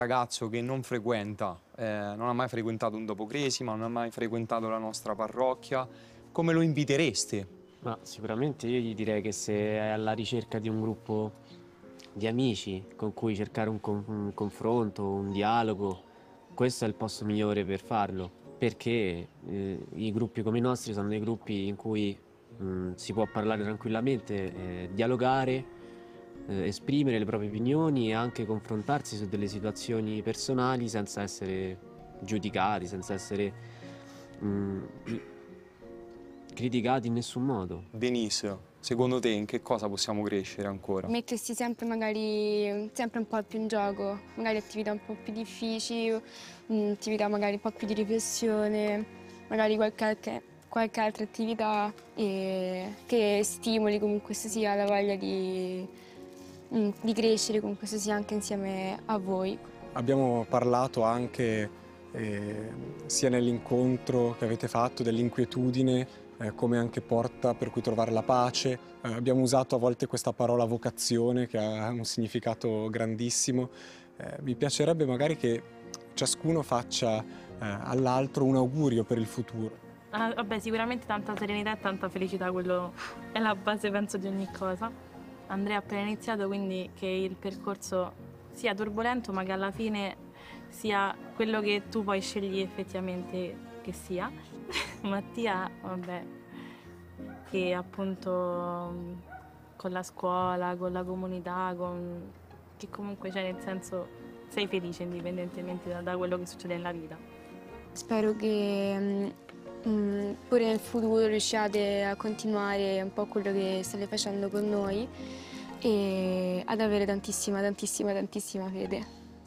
Ragazzo che non frequenta, non ha mai frequentato un dopocresima, non ha mai frequentato la nostra parrocchia, come lo invitereste? Ma sicuramente io gli direi che se è alla ricerca di un gruppo di amici con cui cercare un confronto, un dialogo, questo è il posto migliore per farlo, perché i gruppi come i nostri sono dei gruppi in cui si può parlare tranquillamente, dialogare, esprimere le proprie opinioni e anche confrontarsi su delle situazioni personali senza essere giudicati, senza essere i- criticati in nessun modo. Denise, secondo te in che cosa possiamo crescere ancora? Mettersi sempre magari sempre un po' più in gioco, magari attività un po' più difficili, attività magari un po' più di riflessione, magari qualche altra attività che stimoli comunque sia la voglia di crescere, comunque sia anche insieme a voi. Abbiamo parlato anche sia nell'incontro che avete fatto dell'inquietudine come anche porta per cui trovare la pace. Abbiamo usato a volte questa parola vocazione che ha un significato grandissimo. Mi piacerebbe magari che ciascuno faccia all'altro un augurio per il futuro. Vabbè, sicuramente tanta serenità e tanta felicità, quello è la base, penso, di ogni cosa. Andrea ha appena iniziato, quindi che il percorso sia turbolento, ma che alla fine sia quello che tu poi scegli effettivamente che sia. Mattia, vabbè, che appunto con la scuola, con la comunità, che comunque c'è, nel senso, sei felice indipendentemente da quello che succede nella vita. Spero che pure nel futuro riusciate a continuare un po' quello che state facendo con noi e ad avere tantissima fede.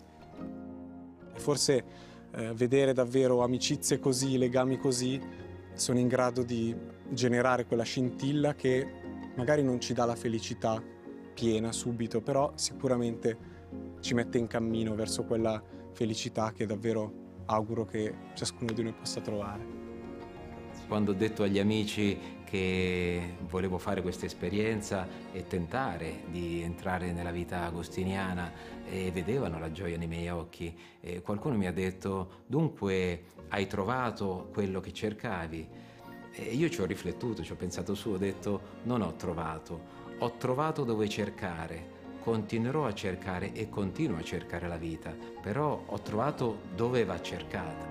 Forse vedere davvero amicizie così, legami così, sono in grado di generare quella scintilla che magari non ci dà la felicità piena subito, però sicuramente ci mette in cammino verso quella felicità che davvero auguro che ciascuno di noi possa trovare. Quando ho detto agli amici che volevo fare questa esperienza e tentare di entrare nella vita agostiniana e vedevano la gioia nei miei occhi, qualcuno mi ha detto: dunque hai trovato quello che cercavi? E io ci ho riflettuto, ci ho pensato su, ho detto: non ho trovato dove cercare, continuerò a cercare e continuo a cercare la vita, però ho trovato dove va cercata.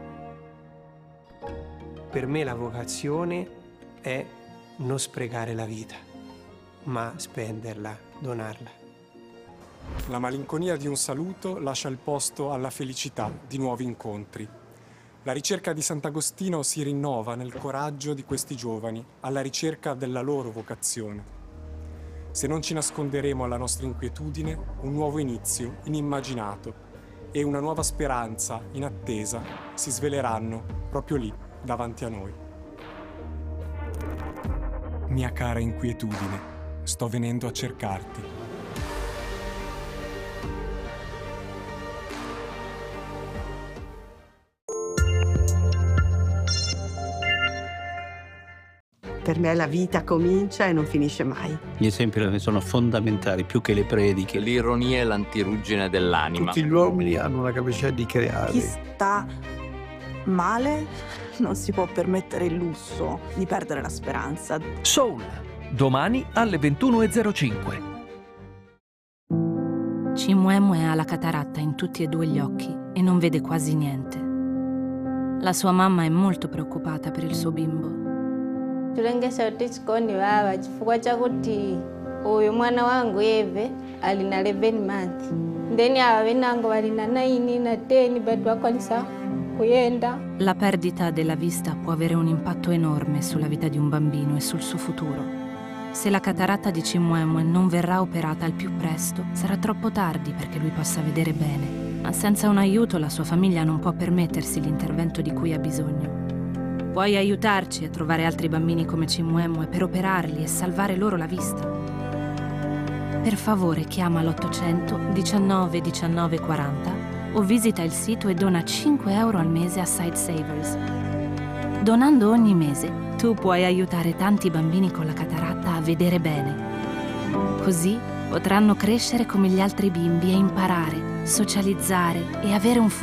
Per me la vocazione è non sprecare la vita, ma spenderla, donarla. La malinconia di un saluto lascia il posto alla felicità di nuovi incontri. La ricerca di Sant'Agostino si rinnova nel coraggio di questi giovani, alla ricerca della loro vocazione. Se non ci nasconderemo alla nostra inquietudine, un nuovo inizio inimmaginato e una nuova speranza in attesa si sveleranno proprio lì, davanti a noi. Mia cara inquietudine, sto venendo a cercarti. Per me la vita comincia e non finisce mai. Gli esempi sono fondamentali, più che le prediche. L'ironia è l'antiruggine dell'anima. Tutti gli uomini hanno la capacità di creare. Chi sta male non si può permettere il lusso di perdere la speranza. Soul, domani alle 21:05. Cimwemwe ha la cataratta in tutti e due gli occhi e non vede quasi niente. La sua mamma è molto preoccupata per il suo bimbo. Tulengesa utichikoni baba chifukwa chakuti uyu mwana wangu Eve alina 11 months then ava venango valina 9 na 10 bado wakwanisa kuyenda. La perdita della vista può avere un impatto enorme sulla vita di un bambino e sul suo futuro. Se la cataratta di Cimwemwe non verrà operata al più presto, sarà troppo tardi perché lui possa vedere bene. Ma senza un aiuto la sua famiglia non può permettersi l'intervento di cui ha bisogno. Puoi aiutarci a trovare altri bambini come Cimwemwe per operarli e salvare loro la vista? Per favore chiama l'800 19 19 40 o visita il sito e dona 5 euro al mese a Sightsavers. Donando ogni mese, tu puoi aiutare tanti bambini con la cataratta a vedere bene. Così potranno crescere come gli altri bimbi e imparare socializzare e avere un futuro